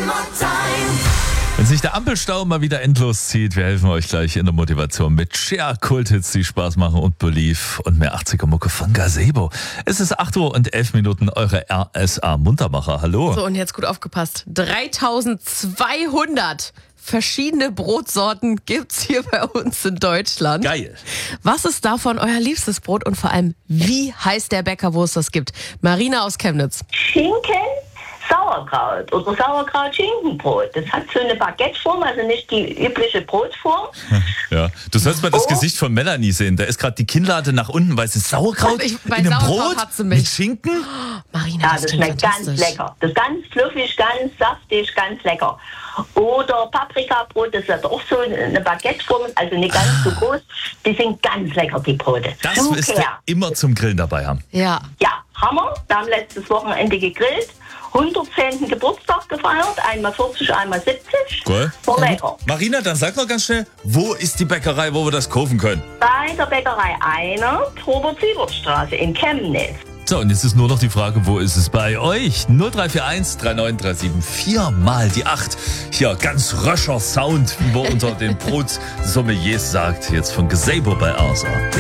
Wenn sich der Ampelstau mal wieder endlos zieht, wir helfen euch gleich in der Motivation mit Share-Kulthits, die Spaß machen und Belief und mehr 80er-Mucke von Gazebo. Es ist 8:11 Uhr, eure RSA-Muntermacher. Hallo. So, und jetzt gut aufgepasst. 3200 verschiedene Brotsorten gibt's hier bei uns in Deutschland. Geil. Was ist davon euer liebstes Brot und vor allem, wie heißt der Bäcker, wo es das gibt? Marina aus Chemnitz. Schinken, Sauerkraut oder Sauerkraut-Schinkenbrot. Das hat so eine Baguetteform, also nicht die übliche Brotform. Ja, du sollst mal das Gesicht von Melanie sehen. Da ist gerade die Kinnlade nach unten, weil sie Sauerkraut Bei in einem Sauerkraut Brot hat sie mich. mit Schinken. Marina, Ja, das das klingt schmeckt ganz fantastisch. lecker. Das ist ganz fluffig, ganz saftig, ganz lecker. Oder Paprikabrot, das hat auch so eine Baguetteform, also nicht ganz so groß. Die sind ganz lecker, die Brote. Das Super. müsst ihr immer zum Grillen dabei haben. Ja. Ja, Hammer. Wir haben letztes Wochenende gegrillt. 110. Geburtstag gefeiert. Einmal 40, einmal 70. Cool. War lecker. Marina, dann sag noch ganz schnell, wo ist die Bäckerei, wo wir das kaufen können? Bei der Bäckerei Einert, Robert-Siebert-Straße in Chemnitz. So, und jetzt ist nur noch die Frage, wo ist es bei euch? 0341 3937 4 mal die 8. Hier, ganz röscher Sound, wie man unter den Brotsommeliers sagt. Jetzt von Gazebo bei RSA.